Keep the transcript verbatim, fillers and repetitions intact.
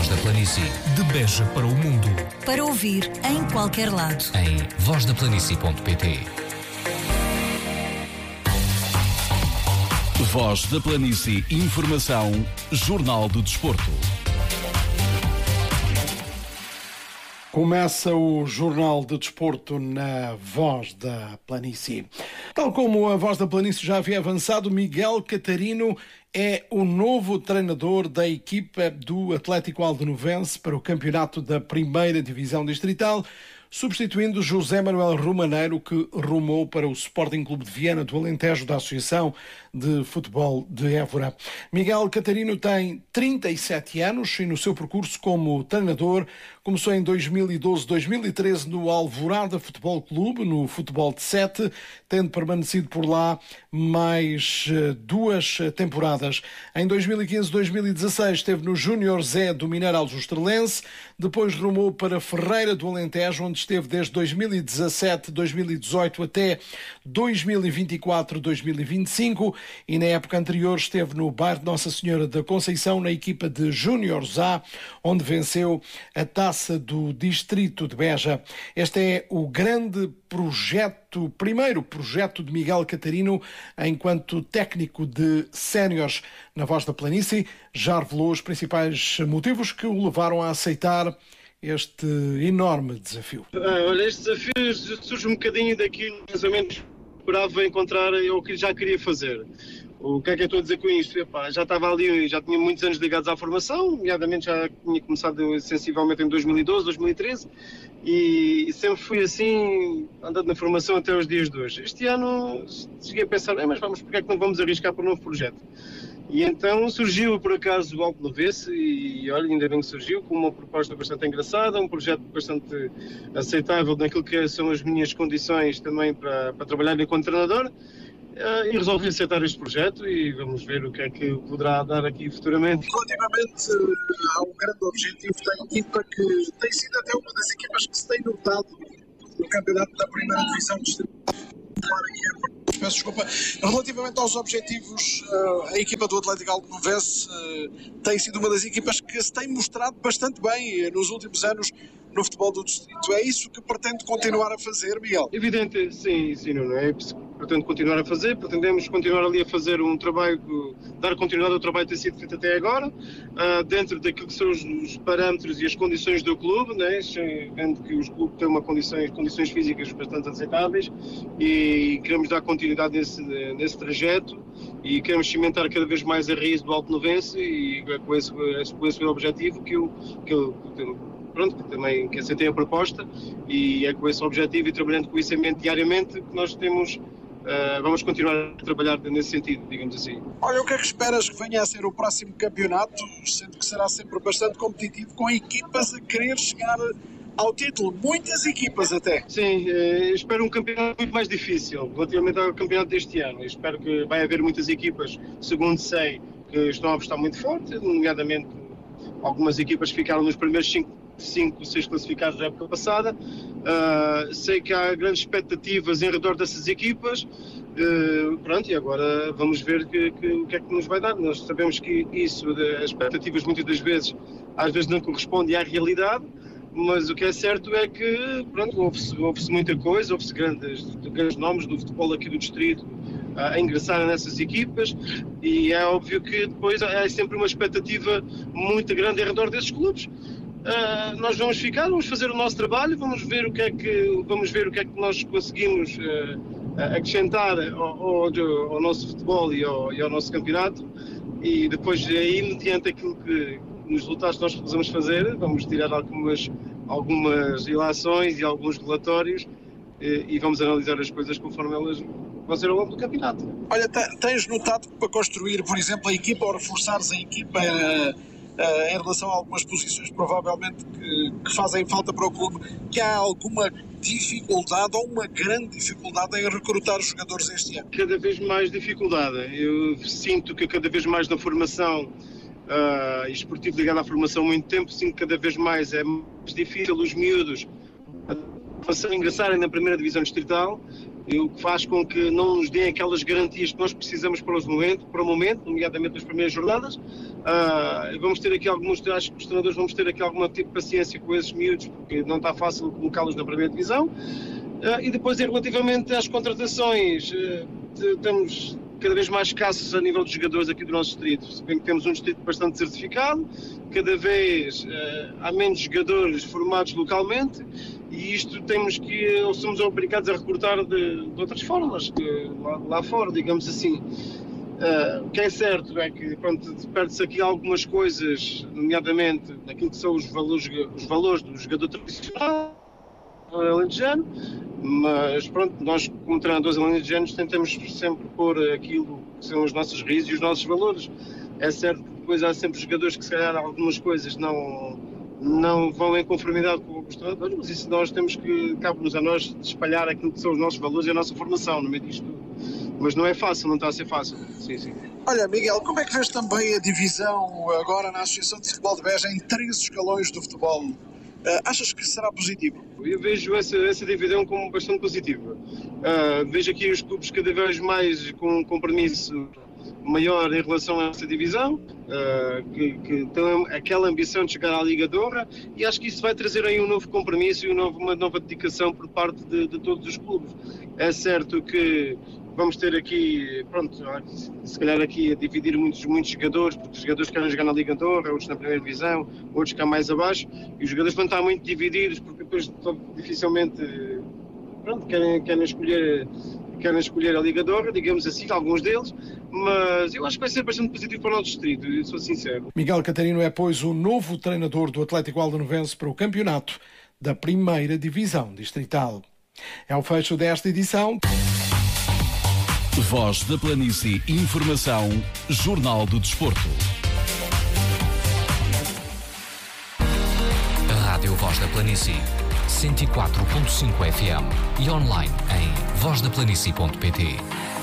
Voz da Planície, de Beja para o mundo. Para ouvir em qualquer lado. Em voz da planície ponto pt. Voz da Planície, informação, Jornal do Desporto. Começa o Jornal de Desporto na Voz da Planície. Tal como a Voz da Planície já havia avançado, Miguel Catarino é o novo treinador da equipa do Atlético Aldenovense para o campeonato da primeira Divisão Distrital, substituindo José Manuel Romaneiro, que rumou para o Sporting Clube de Viana do Alentejo da Associação de Futebol de Évora. Miguel Catarino tem trinta e sete anos e no seu percurso como treinador começou em dois mil e doze, dois mil e treze no Alvorada Futebol Clube, no futebol de sete, tendo permanecido por lá mais duas temporadas. Em dois mil e quinze, dois mil e dezasseis esteve no Júnior Zé do Mineiro Aljustrelense, depois rumou para Ferreira do Alentejo, onde esteve desde dois mil e dezassete, dois mil e dezoito até dois mil e vinte e quatro, dois mil e vinte e cinco, e na época anterior esteve no bairro de Nossa Senhora da Conceição, na equipa de Júniores A, onde venceu a Taça do Distrito de Beja. Este é o grande projeto, o primeiro projeto de Miguel Catarino enquanto técnico de séniores. Na Voz da Planície já revelou os principais motivos que o levaram a aceitar este enorme desafio. Ah, olha, este desafio surge um bocadinho daquilo que mais ou menos esperava encontrar ou que já queria fazer. O que é que eu estou a dizer com isto? Epá, já estava ali, já tinha muitos anos ligados à formação, nomeadamente já tinha começado sensivelmente em dois mil e doze, dois mil e treze, e sempre fui assim, andando na formação até os dias de hoje. Este ano cheguei a pensar, mas vamos, porque é que não vamos arriscar para um novo projeto? E então surgiu por acaso o Aldenovense e olha, ainda bem que surgiu, com uma proposta bastante engraçada, um projeto bastante aceitável naquilo que são as minhas condições também para, para trabalhar enquanto treinador. Uh, e resolvi aceitar este projeto e vamos ver o que é que poderá dar aqui futuramente. Relativamente uh, ao grande objetivo da equipa, que tem sido até uma das equipas que se tem notado no campeonato da primeira divisão distrital. Peço desculpa. Relativamente aos objetivos, uh, a equipa do Atlético Aldenovense uh, tem sido uma das equipas que se tem mostrado bastante bem nos últimos anos no futebol do distrito. É isso que pretende continuar a fazer, Miguel? Evidente, sim, sim, não é? Pretendo continuar a fazer, pretendemos continuar ali a fazer um trabalho, dar continuidade ao trabalho que tem sido feito até agora, uh, dentro daquilo que são os, os parâmetros e as condições do clube, né? Vendo que os clubes têm uma condições, condições físicas bastante aceitáveis e queremos dar continuidade nesse, nesse trajeto e queremos cimentar cada vez mais a raiz do Aldenovense e é com esse, com esse objetivo que eu, que eu pronto, que também que aceitei a proposta e é com esse objetivo e trabalhando com isso em mente diariamente que nós temos. Uh, vamos continuar a trabalhar nesse sentido, digamos assim. Olha, o que é que esperas que venha a ser o próximo campeonato, sendo que será sempre bastante competitivo, com equipas a querer chegar ao título, muitas equipas até? Sim, uh, espero um campeonato muito mais difícil, relativamente ao campeonato deste ano. Espero que vai haver muitas equipas, segundo sei, que estão a apostar muito forte, nomeadamente algumas equipas que ficaram nos primeiros cinco cinco, seis classificados da época passada. Uh, sei que há grandes expectativas em redor dessas equipas. Uh, pronto, e agora vamos ver que, que, o que é que nos vai dar. Nós sabemos que isso, as expectativas muitas das vezes, às vezes não correspondem à realidade, mas o que é certo é que pronto, houve-se, houve-se muita coisa, houve-se grandes, grandes nomes do futebol aqui do distrito a ingressar nessas equipas e é óbvio que depois há sempre uma expectativa muito grande em redor desses clubes. Uh, nós vamos ficar, vamos fazer o nosso trabalho, vamos ver o que é que, vamos ver o que, é que nós conseguimos uh, acrescentar ao, ao, ao nosso futebol e ao, e ao nosso campeonato e depois aí, mediante aquilo que nos resultados que nós vamos fazer, vamos tirar algumas, algumas ilações e alguns relatórios e, e vamos analisar as coisas conforme elas vão ser ao longo do campeonato. Olha, tens notado que para construir, por exemplo, a equipa ou reforçares a equipa uh... Uh, em relação a algumas posições provavelmente que, que fazem falta para o clube, que há alguma dificuldade ou uma grande dificuldade em recrutar os jogadores este ano? Cada vez mais dificuldade. Eu sinto que cada vez mais na formação uh, esportivo ligado à formação há muito tempo, sinto que cada vez mais é mais difícil os miúdos a ingressarem na primeira divisão distrital o que faz com que não nos deem aquelas garantias que nós precisamos para, os momento, para o momento, nomeadamente nas primeiras jornadas. Uh, vamos ter aqui alguns, acho que os treinadores vamos ter aqui alguma tipo de paciência com esses miúdos, porque não está fácil colocá-los na primeira divisão. Uh, e depois, relativamente às contratações, uh, estamos cada vez mais escassos a nível dos jogadores aqui do nosso distrito. Se bem que temos um distrito bastante certificado, cada vez uh, há menos jogadores formados localmente, e isto temos que, ou somos obrigados a recrutar de, de outras formas, que, lá, lá fora, digamos assim. Uh, o que é certo é que perde-se aqui algumas coisas, nomeadamente naquilo que são os valores, os valores do jogador tradicional alentejano, mas pronto, nós como treinadores alentejanos tentamos sempre pôr aquilo que são as nossas raízes e os nossos valores. É certo que depois há sempre jogadores que se calhar algumas coisas não, não vão em conformidade com os treinadores, mas isso nós temos que, cabe-nos a nós de espalhar aquilo que são os nossos valores e a nossa formação no meio disto tudo. Mas não é fácil, não está a ser fácil. Sim, sim. Olha, Miguel, como é que vês também a divisão agora na Associação de Futebol de Beja em três escalões do futebol? Uh, achas que será positivo? Eu vejo essa, essa divisão como bastante positiva. Uh, vejo aqui os clubes cada vez mais com um compromisso maior em relação a essa divisão, uh, que, que tem aquela ambição de chegar à Liga de Honra, e acho que isso vai trazer aí um novo compromisso e um novo, uma nova dedicação por parte de, de todos os clubes. É certo que vamos ter aqui, pronto, se calhar aqui a dividir muitos, muitos jogadores, porque os jogadores querem jogar na Liga de Honra, outros na primeira divisão, outros cá mais abaixo, e os jogadores vão estar muito divididos, porque depois dificilmente, pronto, querem, querem escolher... querem escolher a Liga de Honra, digamos assim, alguns deles, mas eu acho que vai ser bastante positivo para o nosso distrito, eu sou sincero. Miguel Catarino é, pois, o novo treinador do Atlético Aldenovense para o campeonato da primeira divisão distrital. É o fecho desta edição. Voz da Planície, informação, Jornal do Desporto. A Rádio Voz da Planície, cento e quatro ponto cinco F M e online em voz da planície ponto pt.